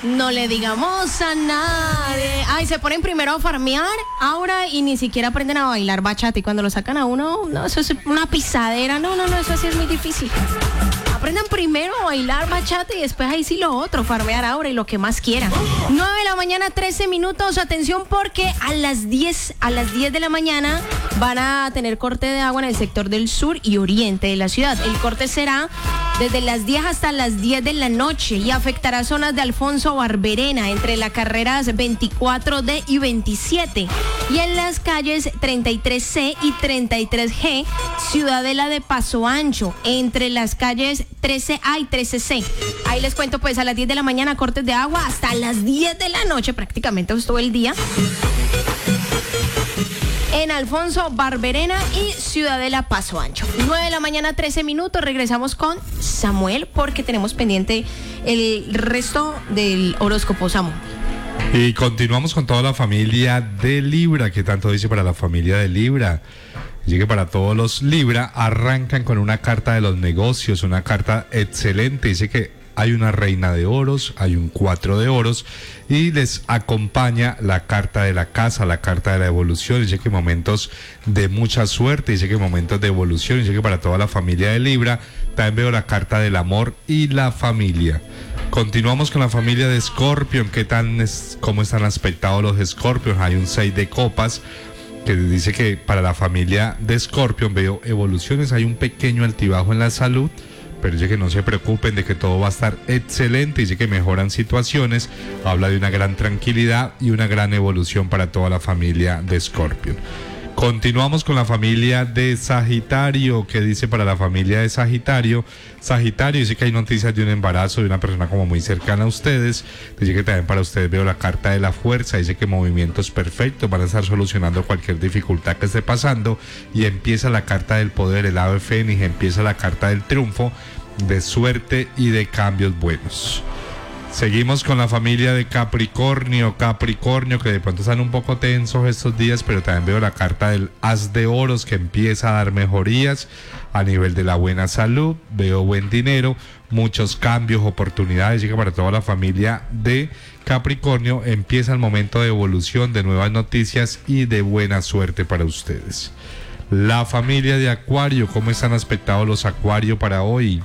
No le digamos a nadie. Ay, se ponen primero a farmear, Aura, y ni siquiera aprenden a bailar bachata. Y cuando lo sacan a uno, no, eso es una pisadera. No, eso sí es muy difícil. Aprendan primero a bailar bachata y después ahí sí lo otro, farmear Aura y lo que más quieran. 9 de la mañana, 13 minutos. Atención porque a las 10 de la mañana van a tener corte de agua en el sector del sur y oriente de la ciudad. El corte será desde las 10 hasta las 10 de la noche y afectará zonas de Alfonso Barberena entre las carreras 24D y 27 y en las calles 33C y 33G, Ciudadela de Paso Ancho, entre las calles 13A y 13C. Ahí les cuento, pues a las 10 de la mañana cortes de agua hasta las 10 de la noche, prácticamente pues, todo el día. En Alfonso Barberena y Ciudadela Paso Ancho. 9 de la mañana, 13 minutos. Regresamos con Samuel porque tenemos pendiente el resto del horóscopo, Samu. Y continuamos con toda la familia de Libra. ¿Qué tanto dice para la familia de Libra? Dice que para todos los Libra arrancan con una carta de los negocios, una carta excelente. Dice que hay una reina de oros, hay un 4 de oros y les acompaña la carta de la casa, la carta de la evolución. Dice que momentos de mucha suerte, dice que momentos de evolución. Dice que para toda la familia de Libra también veo la carta del amor y la familia. Continuamos con la familia de Scorpion. ¿Cómo están aspectados los Scorpions? Hay un 6 de copas que dice que para la familia de Scorpion veo evoluciones. Hay un pequeño altibajo en la salud, pero dice que no se preocupen, de que todo va a estar excelente. Dice que mejoran situaciones. Habla de una gran tranquilidad y una gran evolución para toda la familia de Scorpion. Continuamos con la familia de Sagitario. ¿Qué dice para la familia de Sagitario? Sagitario dice que hay noticias de un embarazo de una persona como muy cercana a ustedes. Dice que también para ustedes veo la carta de la fuerza. Dice que movimientos perfectos, van a estar solucionando cualquier dificultad que esté pasando. Y empieza la carta del poder, el ave fénix, empieza la carta del triunfo, de suerte y de cambios buenos. Seguimos con la familia de Capricornio, que de pronto están un poco tensos estos días, pero también veo la carta del as de oros que empieza a dar mejorías a nivel de la buena salud, veo buen dinero, muchos cambios, oportunidades. Y que para toda la familia de Capricornio empieza el momento de evolución, de nuevas noticias y de buena suerte para ustedes. La familia de Acuario, ¿cómo están aspectados los Acuario para hoy?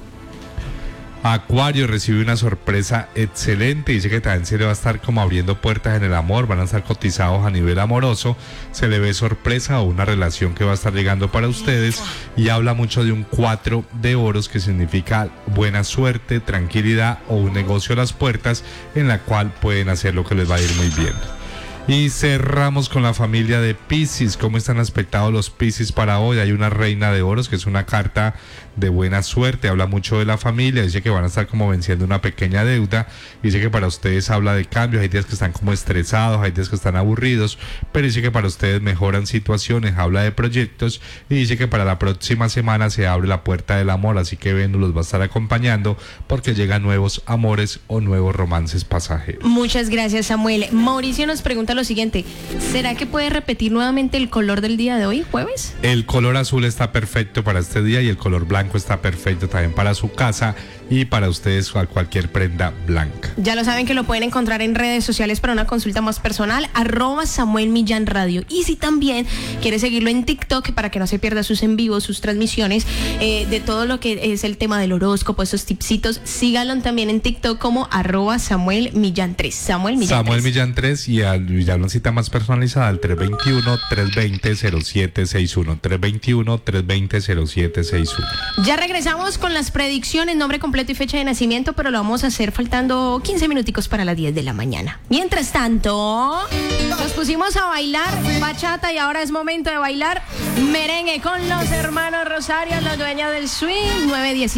Acuario recibe una sorpresa excelente. Dice que también se le va a estar como abriendo puertas en el amor, van a estar cotizados a nivel amoroso. Se le ve sorpresa o una relación que va a estar llegando para ustedes. Y habla mucho de un 4 de oros, que significa buena suerte, tranquilidad o un negocio a las puertas en la cual pueden hacer lo que les va a ir muy bien. Y cerramos con la familia de Piscis. ¿Cómo están aspectados los Piscis para hoy? Hay una reina de oros, que es una carta de buena suerte, habla mucho de la familia, dice que van a estar como venciendo una pequeña deuda, dice que para ustedes habla de cambios, hay días que están como estresados, hay días que están aburridos, pero dice que para ustedes mejoran situaciones, habla de proyectos y dice que para la próxima semana se abre la puerta del amor, así que Venus los va a estar acompañando porque llegan nuevos amores o nuevos romances pasajeros. Muchas gracias, Samuel. Mauricio nos pregunta lo siguiente: ¿será que puede repetir nuevamente el color del día de hoy, jueves? El color azul está perfecto para este día y el color blanco está perfecto también para su casa y para ustedes cualquier prenda blanca. Ya lo saben que lo pueden encontrar en redes sociales para una consulta más personal, @SamuelMillanRadio. Y si también quiere seguirlo en TikTok para que no se pierda sus en vivos, sus transmisiones, de todo lo que es el tema del horóscopo, esos tipsitos, síganlo también en TikTok como @SamuelMillan3. Samuel Millan 3 y ya una cita más personalizada al 321-320-0761. 321-320-0761. Ya regresamos con las predicciones, nombre completo y fecha de nacimiento, pero lo vamos a hacer faltando 15 minuticos para las 10 de la mañana. Mientras tanto, nos pusimos a bailar bachata y ahora es momento de bailar merengue con los hermanos Rosario, los dueños del swing. 9:17.